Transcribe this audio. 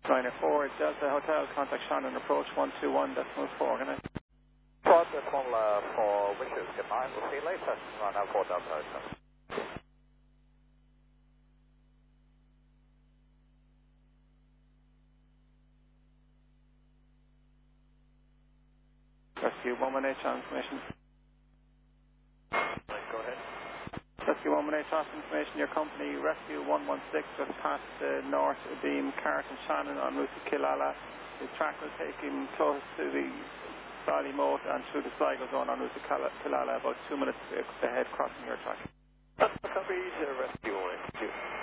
Ryanair 4, Delta Hotel, contact Shannon, approach 121.4, can I? Squad, this one for wishes, good night, we'll see you later. Ryanair 4 Delta Hotel. Rescue 118 transmission. Go ahead. Rescue 118 transmission, your company, Rescue 116, just past North Dean, Carton, Shannon, en route to Killala. The track will take him close to the Ballymote and through the Sligo zone en route to Killala, about 2 minutes ahead, crossing your track. Copy, Rescue 182.